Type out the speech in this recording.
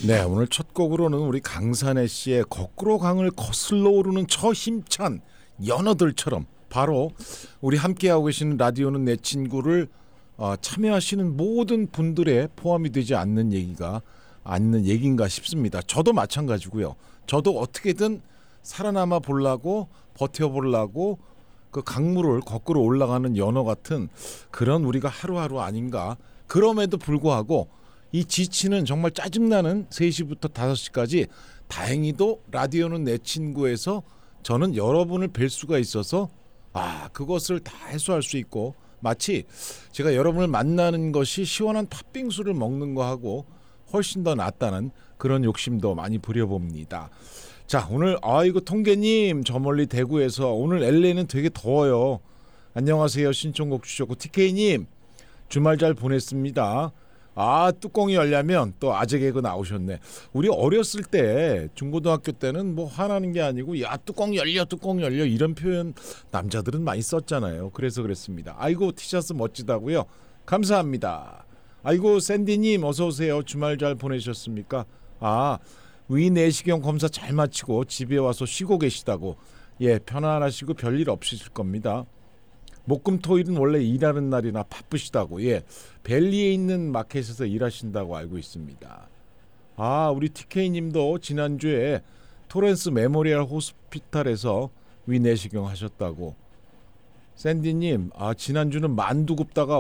네, 오늘 첫 곡으로는 우리 강산혜 씨의 거꾸로 강을 거슬러 오르는 저 힘찬 연어들처럼 바로 우리 함께하고 계시는 라디오는 내 친구를 참여하시는 모든 분들의 포함이 되지 않는 얘기인가 싶습니다. 저도 마찬가지고요. 저도 어떻게든 살아남아 보려고 버텨보려고 그 강물을 거꾸로 올라가는 연어 같은 그런 우리가 하루하루 아닌가. 그럼에도 불구하고 이 지치는 정말 짜증나는 3시부터 5시까지 다행히도 라디오는 내 친구에서 저는 여러분을 뵐 수가 있어서 그것을 다 해소할 수 있고 마치 제가 여러분을 만나는 것이 시원한 팥빙수를 먹는 거하고 훨씬 더 낫다는 그런 욕심도 많이 부려봅니다. 자, 오늘 이거 통계님 저 멀리 대구에서 오늘 LA는 되게 더워요. 안녕하세요. 신청곡 주셨고 TK님 주말 잘 보냈습니다. 뚜껑이 열려면 또 아재 개그 나오셨네. 우리 어렸을 때 중고등학교 때는 뭐 화나는 게 아니고 야 뚜껑 열려 이런 표현 남자들은 많이 썼잖아요. 그래서 그랬습니다. 아이고 티셔츠 멋지다고요. 감사합니다. 아이고 샌디님 어서 오세요. 주말 잘 보내셨습니까? 위 내시경 검사 잘 마치고 집에 와서 쉬고 계시다고. 예, 편안하시고 별일 없으실 겁니다. 목금토일은 원래 일하는 날이나 바쁘시다고. 예, 벨리에 있는 마켓에서 일하신다고 알고 있습니다. 우리 TK님도 지난주에 토렌스 메모리얼 호스피탈에서 위내시경 하셨다고. 샌디님 지난주는 만두 굽다가